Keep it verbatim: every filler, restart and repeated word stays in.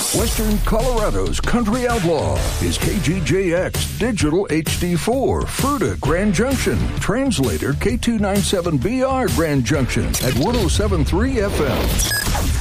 Western Colorado's country outlaw is K G J X Digital H D four, Fruita, Grand Junction. Translator K two ninety-seven B R, Grand Junction at one oh seven point three F M.